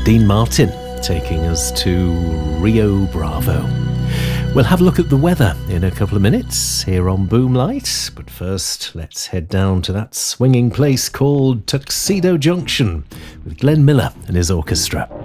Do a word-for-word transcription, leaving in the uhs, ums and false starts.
Dean Martin taking us to Rio Bravo. We'll have a look at the weather in a couple of minutes here on Boomlight, but first let's head down to that swinging place called Tuxedo Junction with Glenn Miller and his orchestra.